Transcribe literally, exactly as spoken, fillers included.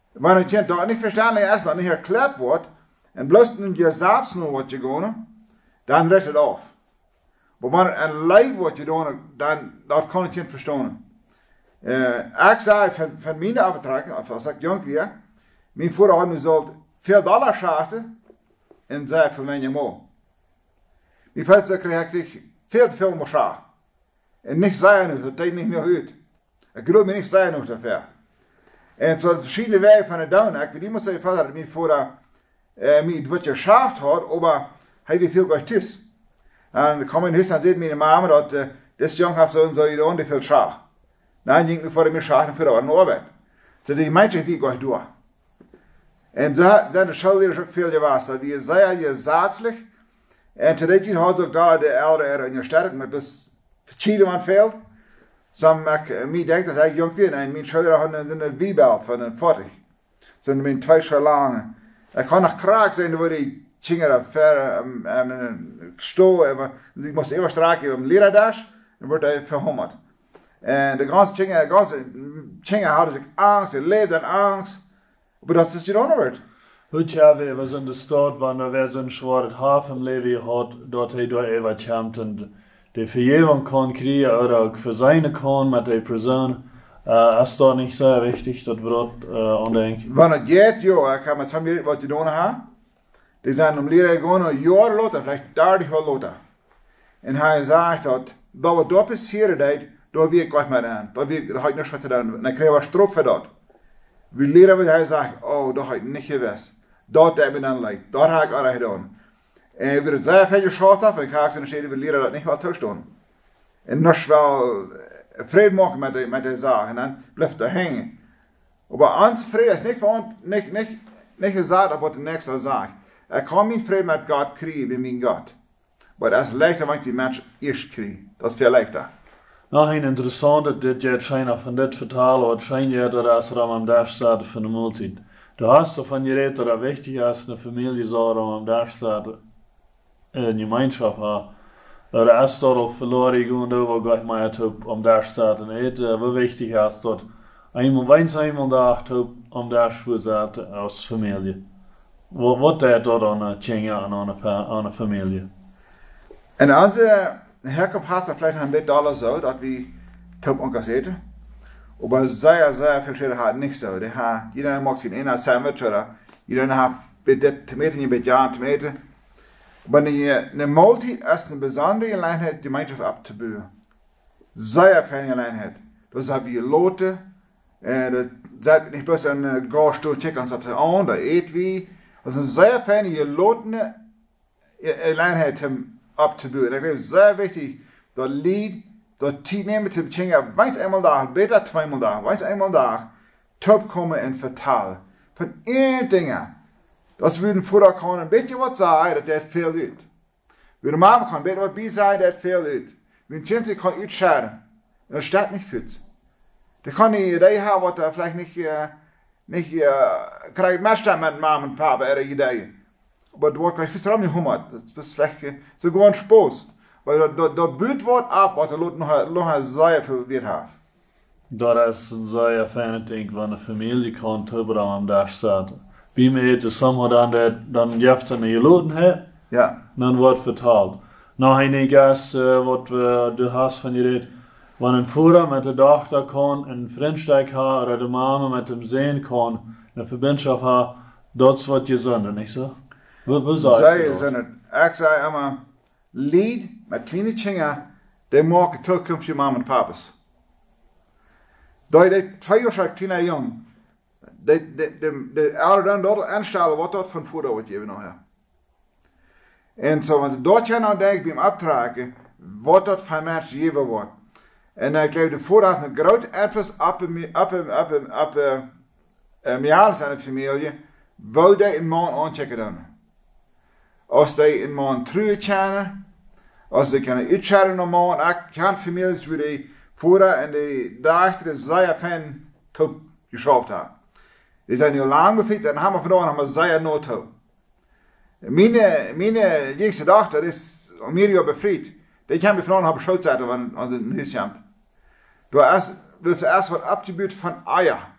Wanneer het dat niet verstandig is, dat niet erklärt wordt, en bloos een Gesetz nur wordt gegaan, dan redt het af. Maar wanneer een lijf wordt gedaan, dan dat kan ik niet verstaan. Uh, ik zei van, van mijn betrekking, als ik jong was, mijn vader had me gezegd, veel dollar schachten, en zei voor mijn moeder. Mijn vader kreeg ik veel te veel meer schachten. En niet zeggen, dat deed niet meer uit. Ik geloof me niet zeggen nog daarvoor. En zo verschillende wegen van het doen. Ik weet niet meer zeggen, dat mijn vader uh, mij wat geschaft had, maar hij weet veel gleich is. En dan kwam in huis en zei mijn mama, dat uh, das jong heeft zo en zo gedaan, die veel schacht. Dan ging ik voor de meer schachten voor de arbeid. So die mensen wie gleich door. En dan de schoolleiders ook veel gewas. Dat die zeer gesetzlich. En toen die had ook daar de ouderen in je sterk, maar dus verschieden van veel. Som ik mij denk dat ik jong ben en mijn schoolleiders hadden een wiebelt van een veertig. Zo mijn twee jaar lang. Ik kon nog kraak zijn waar die chingeren ver en een stoel. Ik moest even strak op een leraardash. Dan wordt hij verhongerd. En de ganze chingen, de ganze chingen hadden zich angst, ze leefden angst. Maar dat is gedaan wordt. Heute ja, wir was in der Stadt waren, da wäre so ein schwares Hafen im Leben hat, dort er da etwas kämpft und die Verjährung kann kriegen oder auch für seine kann mit der Person. Äh, ist da nicht sehr wichtig, das wird äh, andenken. Wenn es geht, ja, ich habe mit zusammen was gedaan haben. Die sind um Lehrer gegangen, ein Jahr later, vielleicht dertig Jahre later. Und er sagt, dass da was da passiert ist, da will ich gleich mal an. Da will ich nichts mehr tun. Und dann kriege ich Strafe für das. Wie Lehrer wird er sagen, oh, da habe ich nicht gewusst. Dort habe ich dann leid. Dort habe ich alles getan. Und ich würde sehr viel geschaut haben, ich habe gesagt, wie Lehrer das nicht mal tun. Und noch wel Frieden machen mit der, mit der Sache. Und dann bleibt er hängen. Aber uns Frieden ist nicht, nicht, nicht, nicht gesagt, aber der Nächste sagt. Er kann mein Frieden mit Gott kriegen, wie mein Gott. Aber das ist leichter, wenn ich die Menschen erst kriege. Das ist viel leichter. Nog een interessante, dit je schijnt van dit vertalen, wat schijnt je dat als er am Dash staat van de maaltijd. Du hast davon geredet, dass es wichtig ist, eine Familie so am Dash staat, in Gemeinschaft haben. Da ist dort auch verloren gegangen, wo gleich mal am Dash staat und eten, wie wichtig ist dort. Einmal, wenn es einmal da am Dash staat, als Familie. Wat deed dort an eine Chinga an eine Familie? En onze herkomst hat es vielleicht ein bisschen alles so, dass wir top engagieren. Aber sehr, sehr viele hat nicht so. Die haben, jeder mag sich ein Sandwich oder jeder hat mit Tomaten, mit Jahren Tomaten. Aber eine, eine Multi ist eine besondere Gelegenheit, die Gemeinschaft abzubauen. Sehr viele Gelegenheit. Das haben wir Leute, äh, das ist nicht bloß ein Garstuhl Chicken, sondern auch, da eat wie. Das ist sehr viele Leute, Gelegenheit abzubauen. Ich glaube, es ist sehr wichtig, das Lied, das Tiet nehmen zu bringen, weiß einmal da, besser zweimal da, weiß einmal da, top kommen und vertalen. Von ihren Dingen. Das würden vorher kommen, ein bisschen was sagen, das das viel ut. Wenn der Mama kann, ein bisschen was bei sagen, das viel ut. Wenn Chinsi kann utscheren, und das steht nicht für uns. Der kann eine Idee haben, was er vielleicht nicht, äh, nicht, äh, kriegt mehr Stand mit Mama und Papa, ihre Idee. Aber du hast gleich viel nicht Hummer. Das ist vielleicht so ein Spaß. Weil da, da, da büht was ab, was der Leute noch, noch sehr viel wird haben. Das ist ein sehr feines Ding, wenn eine Familie kann, drüber am Dash staat. Wie mir jetzt zusammen dann, dann jeft eine Geloten hat, ja. Dann wird vertalt. Noch eine Gas, was du hast von dir, wenn ein Vater mit der Tochter kann, einen Freundsteig hat, oder die Mama mit dem Sehen kann, eine Verbindung hat, das wird gesund, nicht so? Zij zijn het. Ik zei immer, Lied met kleine kinderen, die maken toekomst je mama en papa's. Dat je twee jaar kleine jong, de, de, de, de ouderen dan dat aanstellen wat dat van voordeel wat je nog hebt. En zo, als dat je nou denkt bij hem abtragen, wat dat van mensen geven wordt. En ik geloof de voordeel een groot invloed op op op op mij zijn familie, wou die een man aanchecken dan. Als zij een man terug kennen, als ze kunnen uitscheren een man, ik ken families waar die voeren en die daarachter zeer fan top geschaut hebben. Die zijn heel lang befikt en hebben vandaan hebben zeer nood toe. Mijn, mijn jongste dochter is Amelia bevrijd. Die kan me vandaan hebben schuld zetten, als een huis komt. Du hast, willst erst was abgebucht von Eier.